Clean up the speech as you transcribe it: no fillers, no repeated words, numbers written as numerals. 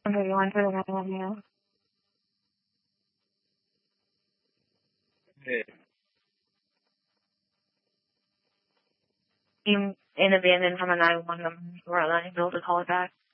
131 for the 911. Hey. In abandoned from a 911 number, we're not able to call it back.